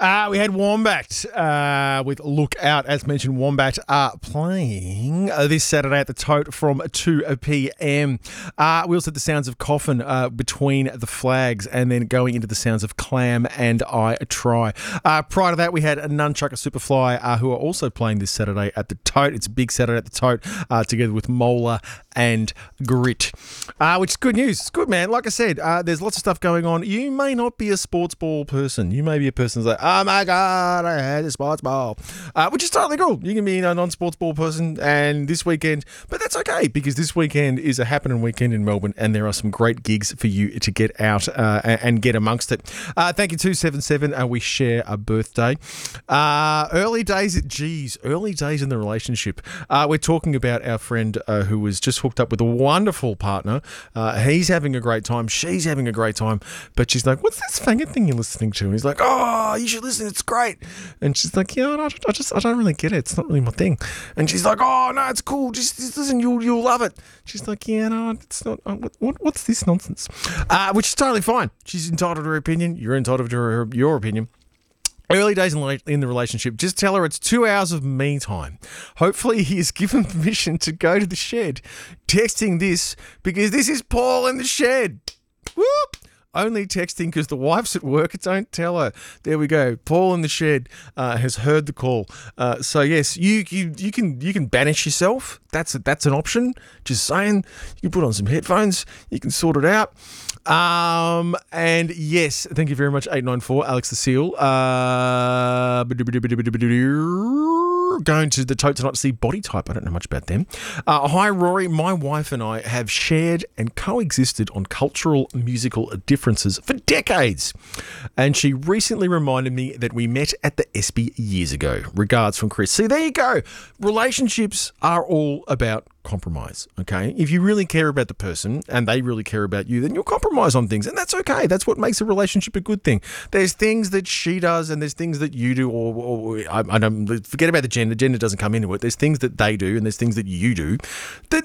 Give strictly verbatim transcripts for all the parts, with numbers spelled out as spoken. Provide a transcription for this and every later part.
Uh, we had Wombat uh, with Look Out. As mentioned, Wombat are playing uh, this Saturday at the Tote from two p.m. Uh, we also had the sounds of Coffin uh, between the flags and then going into the sounds of Clam and I Try. Uh, prior to that, we had Nunchucker Superfly uh, who are also playing this Saturday at the Tote. It's a big Saturday at the Tote uh, together with Mola and Grit, uh, which is good news. It's good, man. Like I said, uh, there's lots of stuff going on. You may not be a sports ball person. You may be a person who's like, oh my God, I had a sports ball, uh, which is totally cool. You can be a non-sports ball person and this weekend, but that's okay because this weekend is a happening weekend in Melbourne and there are some great gigs for you to get out uh, and get amongst it. Uh, thank you, two seven seven. Uh, we share a birthday. Uh, early days, geez, early days in the relationship. Uh, we're talking about our friend uh, who was just hooked up with a wonderful partner. Uh, he's having a great time. She's having a great time. But she's like, what's this faggot thing you're listening to? And he's like, oh, you should listen. It's great. And she's like, yeah, I, I just, I don't really get it. It's not really my thing. And she's like, oh, no, it's cool. Just, just listen. You'll, you'll love it. She's like, yeah, no, it's not. Uh, what, what, what's this nonsense? Uh, which is totally fine. She's entitled to her opinion. You're entitled to her, your opinion. Early days in the relationship, just tell her it's two hours of me time. Hopefully he is given permission to go to the shed. Texting this because this is Paul in the shed. Whoop! Only texting because the wife's at work. Don't tell her. There we go. Paul in the shed uh, has heard the call. Uh, so yes, you, you you can you can banish yourself. That's a, that's an option. Just saying. You can put on some headphones. You can sort it out. Um, and yes, thank you very much, eight nine four, Alex the Seal. Uh, going to the Tote tonight to see Body Type. I don't know much about them. Uh, hi, Rory. My wife and I have shared and coexisted on cultural musical differences for decades. And she recently reminded me that we met at the ESPY years ago. Regards from Chris. See, there you go. Relationships are all about compromise, okay? If you really care about the person and they really care about you, then you'll compromise on things, and that's okay. That's what makes a relationship a good thing. There's things that she does and there's things that you do, or, or I, I don't forget about the gender. Gender doesn't come into it. There's things that they do and there's things that you do that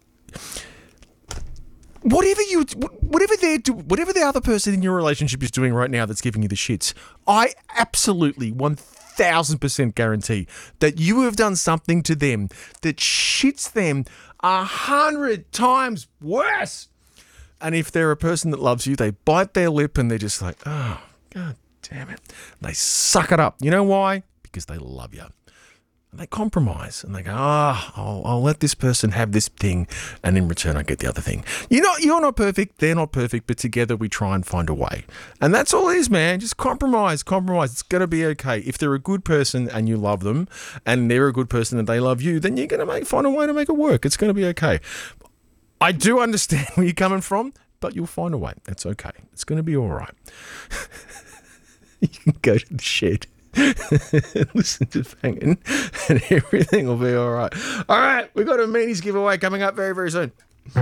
whatever you whatever they're do, whatever the other person in your relationship is doing right now that's giving you the shits, I absolutely one thousand percent guarantee that you have done something to them that shits them a hundred times worse. And if they're a person that loves you, they bite their lip and they're just like, oh, God damn it. They suck it up. You know why? Because they love you. And they compromise and they go, ah, oh, I'll, I'll let this person have this thing and in return I get the other thing. You're not, you're not perfect, they're not perfect, but together we try and find a way. And that's all it is, man. Just compromise, compromise. It's going to be okay. If they're a good person and you love them and they're a good person and they love you, then you're going to make find a way to make it work. It's going to be okay. I do understand where you're coming from, but you'll find a way. It's okay. It's going to be all right. You can go to the shed. Listen to Fangin' and everything will be all right. All right, we've got a Meanies giveaway coming up very, very soon.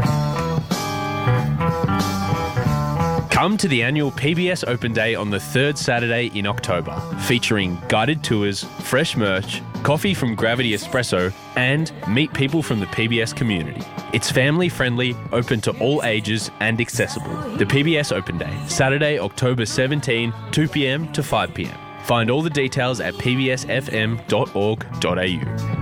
Come to the annual P B S Open Day on the third Saturday in October, featuring guided tours, fresh merch, coffee from Gravity Espresso, and meet people from the P B S community. It's family-friendly, open to all ages, and accessible. The P B S Open Day, Saturday, October seventeenth, two p.m. to five p.m. Find all the details at p b s f m dot org dot a u.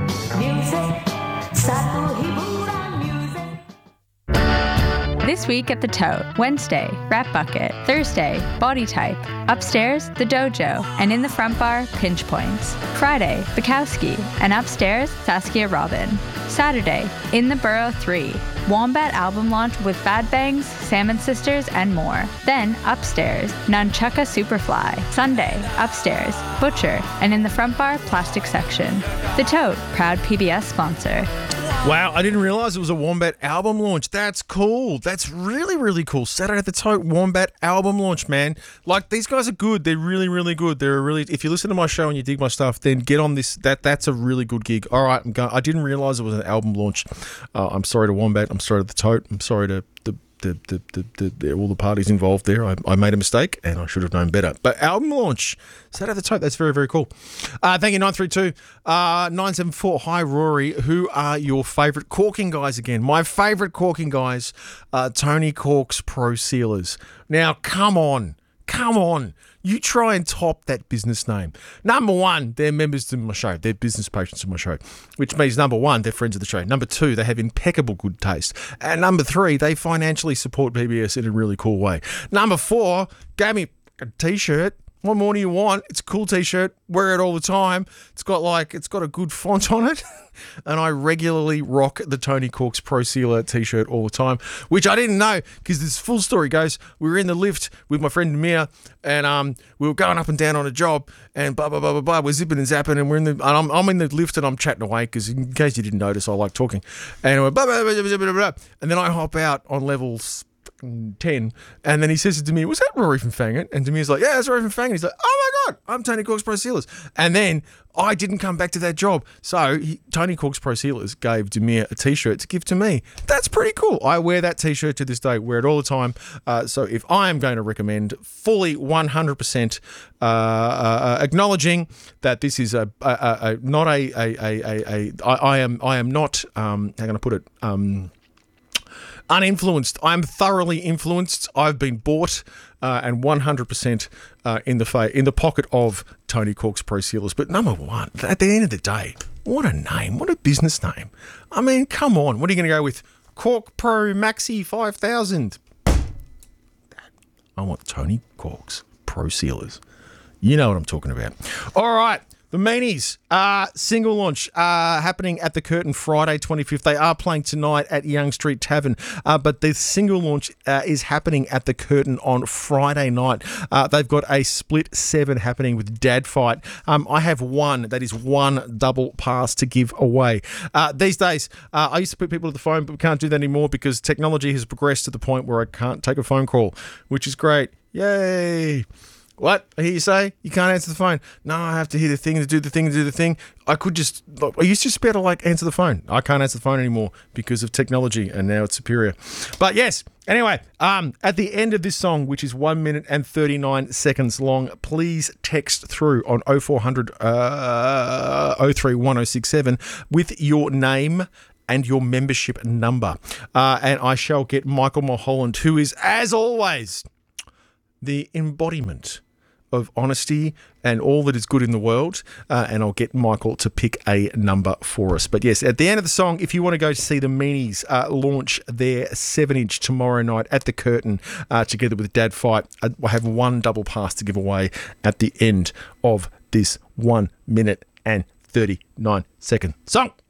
This week at the Tote, Wednesday, Rat Bucket, Thursday, Body Type, upstairs, the Dojo, and in the front bar, Pinch Points. Friday, Bukowski, and upstairs, Saskia Robin. Saturday, in the Borough three, Wombat album launch with Bad Bangs, Salmon Sisters, and more. Then, upstairs, Nunchucka Superfly. Sunday, upstairs, Butcher, and in the front bar, Plastic Section. The Tote, proud P B S sponsor. Wow, I didn't realise it was a Wombat album launch. That's cool. That's really, really cool. Saturday at the Tote, Wombat album launch, man. Like, these guys are good. They're really, really good. They're a really. If you listen to my show and you dig my stuff, then get on this. That That's a really good gig. All right, I'm going. I didn't realise it was an album launch. Uh, I'm sorry to Wombat. I'm sorry to the Tote. I'm sorry to the. The, the, the, the, the, all the parties involved there. I, I made a mistake and I should have known better. But album launch, Saturday at the Tote, that's very, very cool. Uh, thank you, nine three two, nine seven four. Hi, Rory. Who are your favourite corking guys again? My favourite corking guys are Tony Cork's Pro Sealers. Now, come on. Come on. You try and top that business name. Number one, they're members to my show. They're business patrons of my show, which means number one, they're friends of the show. Number two, they have impeccable good taste. And number three, they financially support P B S in a really cool way. Number four, gave me a t-shirt. What more do you want? It's a cool t-shirt. Wear it all the time. It's got like, it's got a good font on it. And I regularly rock the Tony Corks Pro Sealer t-shirt all the time, which I didn't know because this full story goes, we were in the lift with my friend Mia and um, we were going up and down on a job and blah, blah, blah, blah, blah. We're zipping and zapping and we're in the, and I'm, I'm in the lift and I'm chatting away because in case you didn't notice, I like talking. And, we're blah, blah, blah, blah, blah, blah, and then I hop out on levels ten, and then he says to me, was that Rory from Fang It? And to me, he's like, yeah, that's Rory from Fang It. He's like, oh my God, I'm Tony Corks Pro Sealers. And then I didn't come back to that job. So he, Tony Corks Pro Sealers gave Demir a t-shirt to give to me. That's pretty cool. I wear that t-shirt to this day, wear it all the time. Uh, so if I am going to recommend fully one hundred percent uh, uh, acknowledging that this is a, a, a, a not a, a, a, a, a I, I am, I am not, um, how can I put it, um, uninfluenced. I'm thoroughly influenced. I've been bought uh, and one hundred percent uh, in the fa- in the pocket of Tony Corks Pro Sealers. But number one, at the end of the day, what a name. What a business name. I mean, come on. What are you going to go with? Cork Pro Maxi five thousand. I want Tony Corks Pro Sealers. You know what I'm talking about. All right. The Meanies, uh, single launch uh, happening at the Curtin Friday twenty-fifth. They are playing tonight at Young Street Tavern, uh, but the single launch uh, is happening at the Curtin on Friday night. Uh, they've got a split seven happening with Dad Fight. Um, I have one, that is one double pass to give away. Uh, these days, uh, I used to put people to the phone, but we can't do that anymore because technology has progressed to the point where I can't take a phone call, which is great. Yay! What? I hear you say? You can't answer the phone. No, I have to hear the thing to do the thing to do the thing. I could just, I used to just be able to like answer the phone. I can't answer the phone anymore because of technology and now it's superior. But yes, anyway, um, at the end of this song, which is one minute and thirty-nine seconds long, please text through on oh four hundred uh, oh three one oh six seven with your name and your membership number. Uh, and I shall get Michael Mulholland, who is, as always, the embodiment of honesty and all that is good in the world, uh, and I'll get Michael to pick a number for us. But yes, at the end of the song, if you want to go see the Meanies uh, launch their seven inch tomorrow night at the Curtin uh, together with Dad Fight, I have one double pass to give away at the end of this one minute and thirty-nine second song.